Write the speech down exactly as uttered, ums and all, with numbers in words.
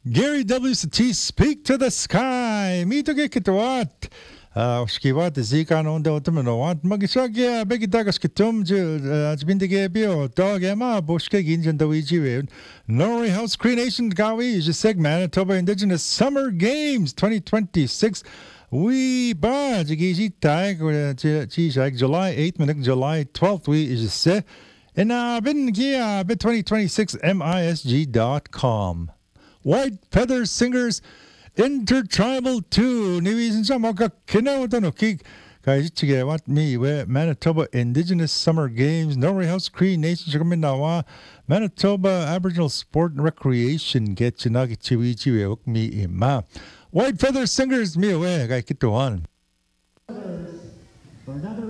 Gary W. Satie, speak to the sky. Mito kikituat. Shkiwat zika no de otomano. Magishagia begitagas kitum jbindigabio. Dog Emma Bushke Ginjan Dawiji. Norway House Creation Gawi Jiseg Manitoba Indigenous Summer Games twenty twenty-six. We ba jigiji tag July eighth, July twelfth. We is se. And uh, bin gia bit twenty twenty-six M I S G dot com. White Feather Singers Intertribal two. Niwisin sa mga kinawatan kig kay sige what me we Manitoba Indigenous Summer Games Norway House Cree Nation Chikaminawa Manitoba Aboriginal Sport and Recreation get chinagi chiwi chiwi ok mi ima. White Feather Singers me we kay kituan. For another